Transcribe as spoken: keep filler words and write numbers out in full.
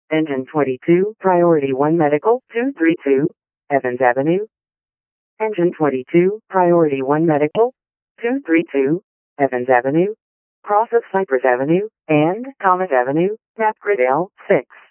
Engine twenty-two, Priority one Medical, two three two, Evans Avenue. Engine twenty-two, Priority one Medical, two three two, Evans Avenue. Cross of Cypress Avenue, and Comet Avenue, Napgrid L six.